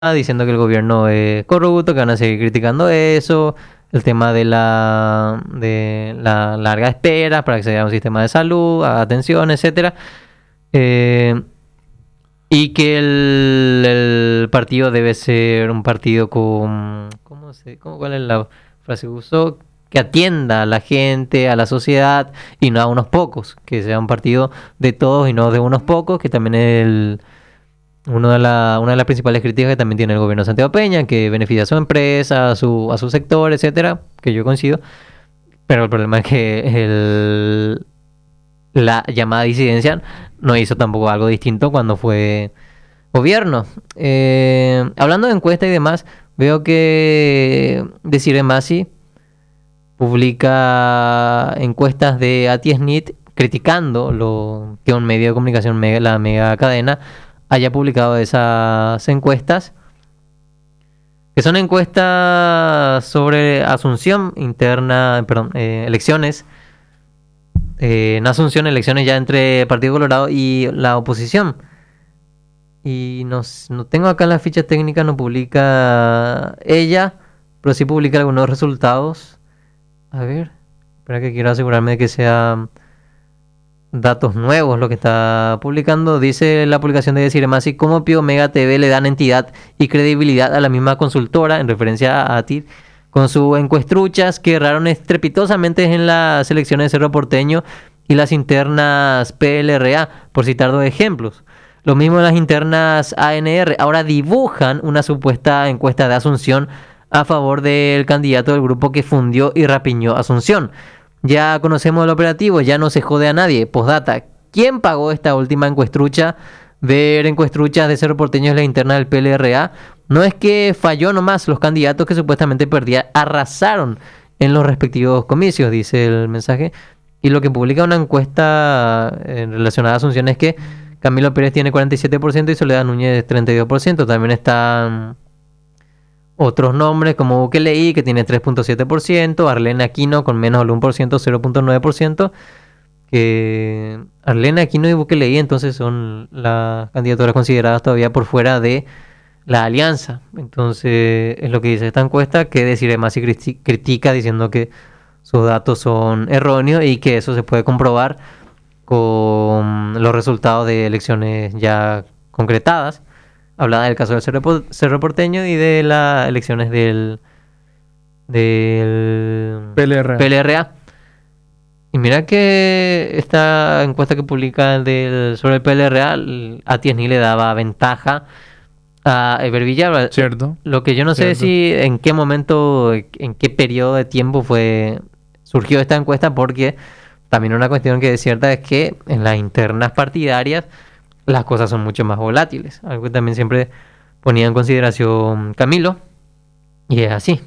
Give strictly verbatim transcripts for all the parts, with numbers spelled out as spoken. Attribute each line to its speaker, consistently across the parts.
Speaker 1: diciendo que el gobierno es corrupto, que van a seguir criticando eso, el tema de la de la larga espera para acceder a un sistema de salud, a atención, etcétera. Eh, y que el, el partido debe ser un partido con ¿cómo se, cómo, cuál es la frase que usó? Que atienda a la gente, a la sociedad y no a unos pocos, que sea un partido de todos y no de unos pocos, que también es el uno de la, una de las principales críticas que también tiene el gobierno de Santiago Peña, que beneficia a su empresa, a su, a su sector, etcétera, que yo coincido. Pero el problema es que el, la llamada disidencia no hizo tampoco algo distinto cuando fue gobierno. Eh, hablando de encuestas y demás, veo que Desiree Masi publica encuestas de Atiesnit criticando lo que un medio de comunicación, mega, la mega cadena, haya publicado esas encuestas, que son encuestas sobre Asunción interna, perdón, eh, elecciones, eh, en Asunción, elecciones ya entre Partido Colorado y la oposición. Y no, no tengo acá la ficha técnica, no publica ella, pero sí publica algunos resultados. A ver, espera que quiero asegurarme de que sea datos nuevos lo que está publicando. Dice la publicación de Desiree Masi: ¿cómo Pío Mega T V le dan entidad y credibilidad a la misma consultora? En referencia a ti, con sus encuestruchas que erraron estrepitosamente en las elecciones de Cerro Porteño y las internas P L R A, por citar dos ejemplos. Lo mismo en las internas A N R. Ahora dibujan una supuesta encuesta de Asunción a favor del candidato del grupo que fundió y rapiñó Asunción. Ya conocemos el operativo, ya no se jode a nadie. Postdata, ¿quién pagó esta última encuestrucha? Ver encuestruchas de Cerro Porteño en la interna del P L R A. No es que falló nomás, los candidatos que supuestamente perdían arrasaron en los respectivos comicios, dice el mensaje. Y lo que publica una encuesta en relacionada a Asunción es que Camilo Pérez tiene cuarenta y siete por ciento y Soledad Núñez treinta y dos por ciento. También están otros nombres como Bukeleí, que tiene tres punto siete por ciento, Arlene Aquino con menos del uno por ciento, cero punto nueve por ciento, que Arlene Aquino y Bukeleí entonces son las candidaturas consideradas todavía por fuera de la alianza. Entonces es lo que dice esta encuesta, que Desiree Masi critica diciendo que sus datos son erróneos y que eso se puede comprobar con los resultados de elecciones ya concretadas. Hablaba del caso del Cerro, Cerro Porteño y de las elecciones del, del
Speaker 2: P L R A.
Speaker 1: P L R A. Y mira que esta encuesta que publica del, sobre el P L R A, a Tiesni le daba ventaja a Eber Villalba.
Speaker 2: Cierto.
Speaker 1: Lo que yo no
Speaker 2: Cierto.
Speaker 1: sé si en qué momento, en qué periodo de tiempo fue surgió esta encuesta, porque también una cuestión que es cierta es que en las internas partidarias las cosas son mucho más volátiles. Algo que también siempre ponía en consideración Camilo. Y es así.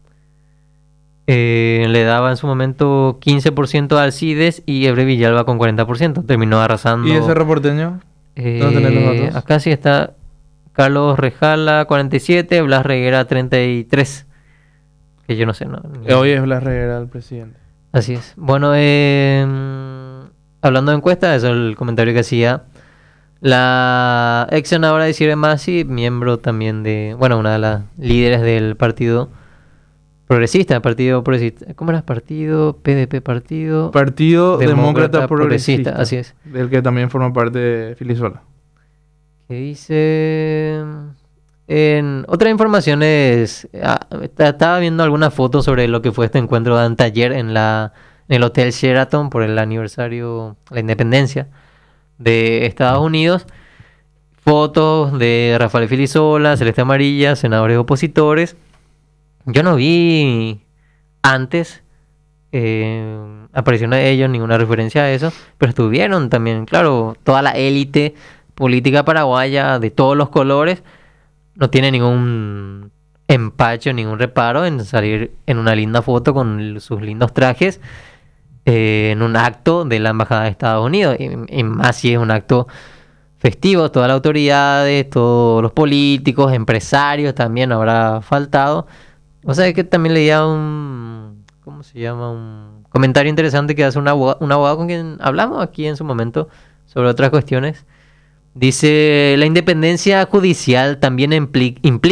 Speaker 1: Eh, le daba en su momento quince por ciento a Alcides y Eber Villalba con cuarenta por ciento. Terminó arrasando.
Speaker 2: ¿Y ese reporteño?
Speaker 1: Eh,
Speaker 2: ¿Dónde tenés los datos?
Speaker 1: acá sí está Carlos Rejala cuarenta y siete, Blas Reguera treinta y tres. Que yo no sé, ¿no?
Speaker 2: Eh, Hoy es Blas Reguera el presidente.
Speaker 1: Así es. Bueno, eh, hablando de encuestas, eso es el comentario que hacía la ex senadora Desiree Masi, miembro también de, bueno, una de las líderes del partido progresista, partido progresista. ¿Cómo era? Partido P D P, partido
Speaker 2: Partido Demócrata,
Speaker 1: Demócrata
Speaker 2: Progresista,
Speaker 1: Progresista, así es.
Speaker 2: del que también forma parte Filisola.
Speaker 1: Que dice en otras informaciones, ah, estaba viendo algunas fotos sobre lo que fue este encuentro de anteayer en la en el Hotel Sheraton por el aniversario de la independencia de Estados Unidos. Fotos de Rafael Filisola, Celeste Amarilla, senadores opositores. Yo no vi antes eh, aparición de ellos, ninguna referencia a eso, pero estuvieron también, claro, toda la élite política paraguaya de todos los colores. No tiene ningún empacho, ningún reparo en salir en una linda foto con sus lindos trajes eh, en un acto de la Embajada de Estados Unidos. Y, y más si es un acto festivo, todas las autoridades, todos los políticos, empresarios también habrá faltado. O sea, es que también leía un, ¿cómo se llama? Un comentario interesante que hace un abogado, un abogado con quien hablamos aquí en su momento sobre otras cuestiones. Dice, la independencia judicial también impli- implica